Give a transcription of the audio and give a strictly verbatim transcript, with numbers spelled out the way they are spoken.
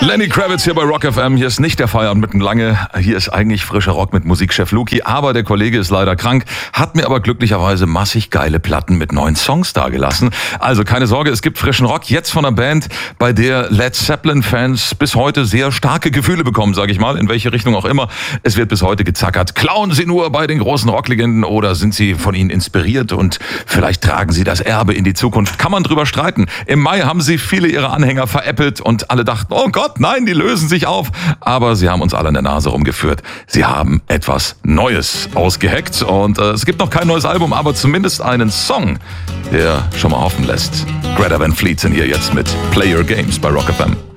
Lenny Kravitz hier bei Rock F M. Hier ist nicht der Feierabend mitten lange. Hier ist eigentlich frischer Rock mit Musikchef Luki. Aber der Kollege ist leider krank, hat mir aber glücklicherweise massig geile Platten mit neuen Songs dagelassen. Also keine Sorge, es gibt frischen Rock jetzt von einer Band, bei der Led Zeppelin-Fans bis heute sehr starke Gefühle bekommen, sage ich mal, in welche Richtung auch immer. Es wird bis heute gezackert. Klauen Sie nur bei den großen Rocklegenden oder sind Sie von ihnen inspiriert und vielleicht tragen Sie das Erbe in die Zukunft? Kann man drüber streiten. Im Mai haben sie viele ihrer Anhänger veräppelt und alle dachten, oh Gott, nein, die lösen sich auf. Aber sie haben uns alle an der Nase rumgeführt. Sie haben etwas Neues ausgeheckt und äh, es gibt noch kein neues Album, aber zumindest einen Song, der schon mal hoffen lässt. Greta Van Fleet sind hier jetzt mit Play Your Games bei Rock F M.